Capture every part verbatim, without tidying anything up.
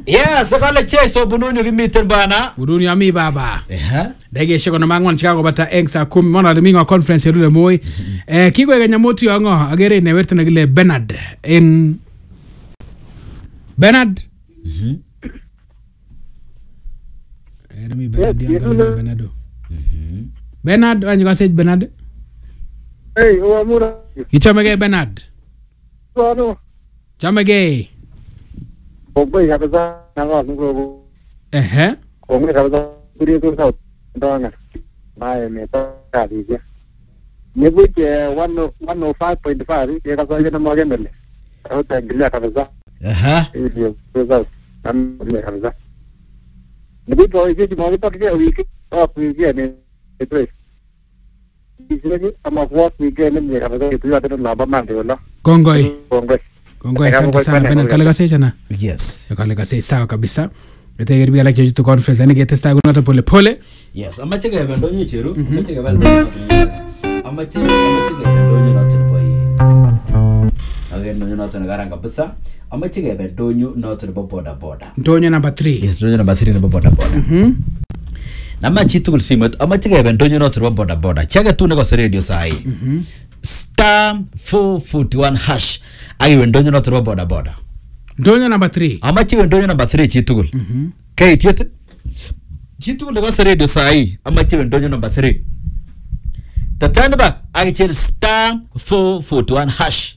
Yes, akale cheso bununi kimiten bana. Bununi ami baba. Eh. Dege shiko na mangwan Chicago bata engsa kumi mona limingo conference yule moi. Eh kiko ya nyamoto yango agere ne werte na gile Bernard in Bernard. Mhm. Eh mi Bernard yango Bernard. Mhm. Bernard wanyu ka sej Bernard. Hey, uamura. Ichomege Bernard. Ano? Chomege. Obai kabisa na ngo. Eh. Obai kabisa kuri tu saut. Ndanga. Mae meta kabisa. Nibuke one oh five point five eka kwa jana moja mbele. Hata ngila kabisa. Aha. Ndio sasa namle kabisa. Nibuke kwa hiyo moja pakia wiki hapo wiki ni tres. Isije kama kwa wiki ni mle kabisa tu hata na baba ndio la. Kongoi. Kongoi. Kongoi asante sana Bernard kale kase chana. Yes. Kale kase sawa kabisa. Ete gerbi ala kitu conference ani getesta guna pole pole. Yes, amache ga bandonyo chiru, amache ga bandonyo. Amache amache ga bandonyo not in boy. Again no not in garanga kabisa. Amache ga bandonyo not in boda boda. Ndonyo number three. Yes, ndonyo number three na boda boda. Mhm. Nama chitu kulsimot amache ga bandonyo not in boda boda. Chaga tu na radio sai. Mhm. Star four forty-one hash. Ayi ndonyo not in boda boda. Ndonyo number three. Amache ndonyo number three chitu. Mhm. Kai tiete. Chitu le ga radio sai. Amache ndonyo number three. The turn back, I tell star four forty-one hash.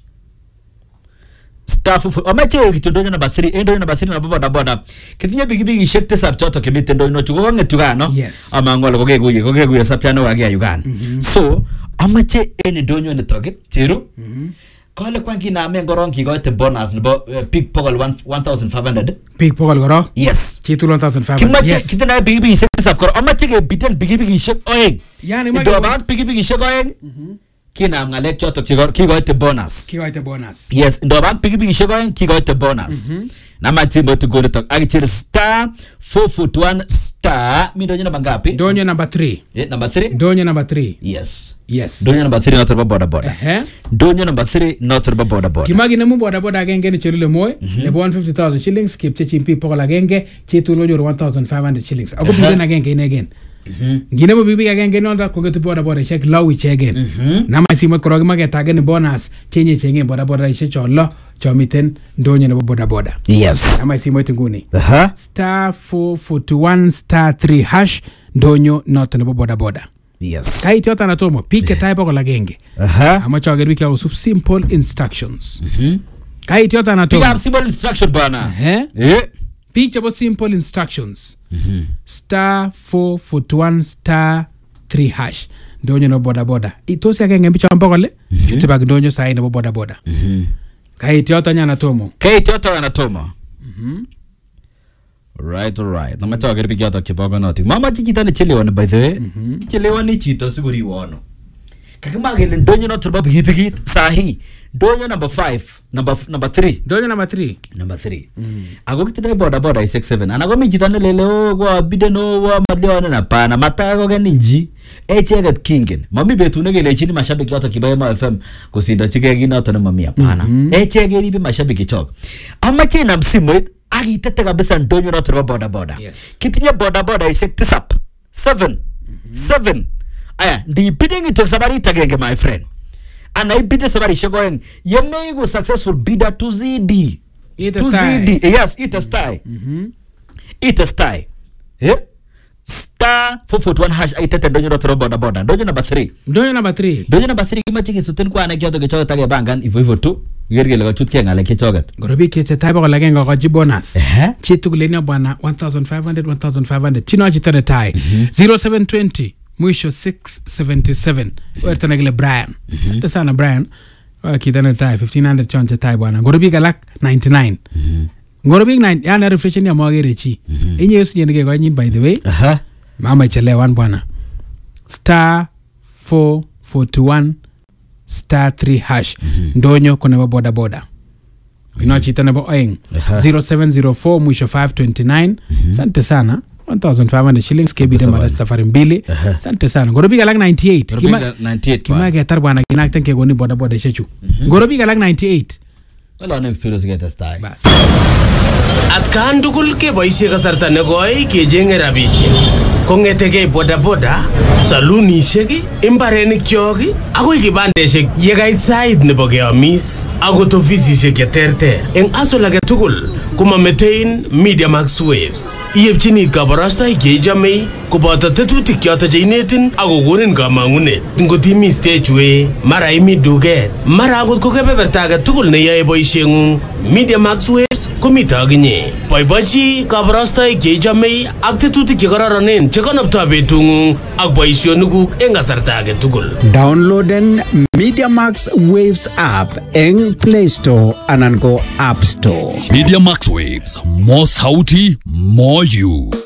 Star four. I'm actually going to number three. Endo number three na boda boda. Kitinya bigi bigi shekte sab choto kemite ndo ino chuko wange tugano. Yes. Ama ngolo koge guye koge guye sapiano wage Uganda. So amache eni donyo ne toge chiru. Mhm. Kole kwangi na ame ngorongi go te bonus nebo big pogol one thousand five hundred. Big pogol goro. Yes. Chitu one thousand five hundred. Kimache kitana bigi bigi shekte sab koro. Amache ke bitel bigi bigi shek oeng. Yani magi. Do ba bigi bigi shek oeng. Mhm. Kina ngalek choto kigo kigo te bonus. Kigo te bonus. Yes, ndo bang pigi pigi shego kigo te bonus. Mm -hmm. Na matimbo to go to talk. Agichira star four forty-one star. Mi donyo namba ngapi? Donyo number three. Eh, number three? Donyo number three. Yes. Yes. Donyo number three not boda boda. Eh. Donyo number three not boda boda. Kimagi nemu boda boda agenge ni chirule moy. Ne one hundred fifty thousand shillings kip chimpi pogol agenge chitu lojo one thousand five hundred shillings. Ako bigen agenge ine again. Mhm. Ngine mo bibi agenge nonda kongetu boda boda check lawi chegen. Mhm. Na mai simot korogi mage tage ni bonus chenye chenge boda boda ishe cholo chomiten ndonyo ne boda boda. Yes. Na mai simot nguni. Aha. Star four forty-one star three hash ndonyo not ne boda boda. Yes. Kai tiota na tomo pike type pogol agenge. Aha. Ama choge wiki au simple instructions. Mhm. Kai tiota na tomo. Pick up simple instruction bana. Eh? Eh. Picha bo simple instructions. Mhm. Star four forty-one star three hash. Ndonyo no boda boda. Itosi agenge mbicho ambogole. Chute bag ndonyo sai no boda boda. Mhm. Kai tiota nyana tomo. Kai tiota na tomo. Mhm. Right, right. Na macho agere pikia to kibogo noti. Mama chikita ni chelewa ni by the way. Chelewa ni chito siguri wono. Kakima gele ndonyo no turba bigi bigi sahi. Donyo number five, number number three. Donyo number three. Number three. Mm. Ago kitida boda boda six seven. Anago mi jitane lele o go bideno wa madleo na pana mata go ganinji. Echeget kingen. Mami betu nege le chini mashabiki yote kibaye ma F M kusinda chike gina to na mami hapana. Mm -hmm. Echege ribi mashabiki chok. Ama china msimu agi tete kabisa ndonyo no turba boda boda. Yes. Kitinya boda boda isek tisap. seven. Mm -hmm. seven. Aya, ndi bidding it sabari tagenge my friend. And I bid somebody going, you may go successful bidder to Z D. Eat to Z D. Yes, eat a sty. Mm-hmm. Eat a sty. Yeah? Star four forty-one hash. I tell you not about the border. Don't you number three? Don't you number three? Don't you number three? Kima chiki suten kwa na kiyoto kichoga tage bangan ivo ivo tu. Gerge lega chut kia ngale kichoga. Gorobi kete taiba kwa lage nga kwa jibonus. Eh? Chitu kulenia bwana one thousand five hundred, one thousand five hundred. Chino ajitane tai. zero seven twenty. Mwisho six seventy-seven. Werta nagile Brian. Mm-hmm. Sante sana Brian. Kitana tai fifteen hundred chonche tai bwana. Ngorobi galak ninety-nine. Mm-hmm. Ngorobi nine yana refreshen ya mwagere chi. Mm-hmm. Inye yusu jenige kwa nyin by the way. Aha. Mama ichele one bwana. Star four forty-one star three hash. Mm-hmm. Ndonyo kone boda boda. Ino chitana bo oing. zero seven zero four mwisho five twenty-nine. Mm-hmm. Sante sana. one thousand five hundred shillings K B D mara safari mbili. Asante sana. Ngorobiga like ninety-eight. Kima ninety-eight. Kima getar bwana kinak tanke goni boda boda shechu. Ngorobiga like ninety-eight. Wala next studio siketestai. Bas. Atkan tugul keboisie kasarta nekoi kechenge rabisiek. Kongetegei bodaboda, salunisiek, imbarenikyok akoi kibandesiek yekait sait nebo keamis akot ofisisiek cheterter. Eng asol age tugul komametein Media Max Waves. Iyepchini kabarastoik cheichome koboto tetutik choto cheinetin akokonin kamang'unet. Ngot imi stage way, mara imi duket, mara akot ko kebeberta age tugul neyoe boisieng'ung, Media Max Waves komito akinye. Boibochi kabarastoik cheichome ak tetutik chekororonen chekonoptoi betung'ung ak boisionikuk eng kasarta age tugul. Downloaden Media Max Waves app eng Play Store anan ko App Store. Media Max Waves, more sauti, more you.